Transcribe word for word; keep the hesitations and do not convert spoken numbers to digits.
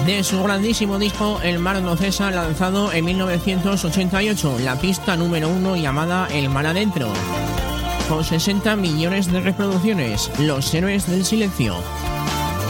de su grandísimo disco El mar no cesa, lanzado en mil novecientos ochenta y ocho, la pista número uno llamada El mar adentro, con sesenta millones de reproducciones, Los héroes del silencio.